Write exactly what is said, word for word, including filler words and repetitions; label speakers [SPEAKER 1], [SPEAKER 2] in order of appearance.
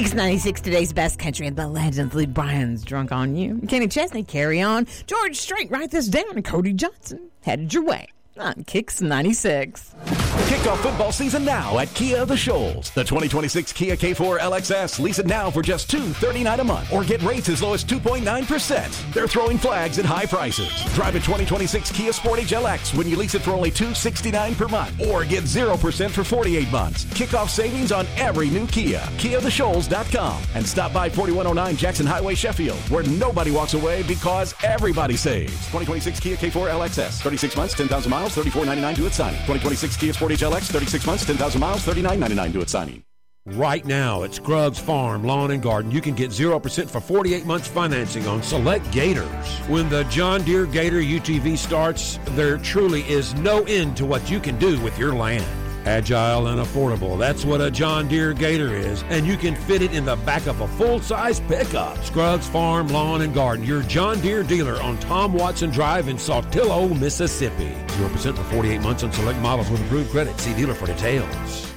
[SPEAKER 1] Kicks ninety-six, today's best country, and the legends Lee Bryan's Drunk on You. Kenny Chesney, Carry On. George Strait, Write This Down. And Cody Johnson, Headed Your Way on Kicks ninety-six.
[SPEAKER 2] Kick off football season now at Kia of the Shoals. The twenty twenty-six Kia K four L X S. Lease it now for just two hundred thirty-nine dollars a month or get rates as low as two point nine percent. They're throwing flags at high prices. Drive a twenty twenty-six Kia Sportage L X when you lease it for only two hundred sixty-nine dollars per month or get zero percent for forty-eight months. Kick off savings on every new Kia. Kia the Shoals dot com and stop by forty-one oh nine Jackson Highway, Sheffield, where nobody walks away because everybody saves. twenty twenty-six Kia K four L X S. thirty-six months, ten thousand miles, thirty-four ninety-nine to its signing. twenty twenty-six Kia Sportage L X, thirty-six months, ten thousand miles, thirty-nine ninety-nine to its signing.
[SPEAKER 3] Right now at Scruggs Farm Lawn and Garden, you can get zero percent for forty-eight months financing on select gators. When the John Deere Gator U T V starts, there truly is no end to what you can do with your land. Agile and affordable, that's what a John Deere Gator is, and you can fit it in the back of a full-size pickup. Scruggs Farm Lawn and Garden, your John Deere dealer on Tom Watson Drive in Saltillo, Mississippi. zero percent for forty-eight months on select models with approved credit. See dealer for details.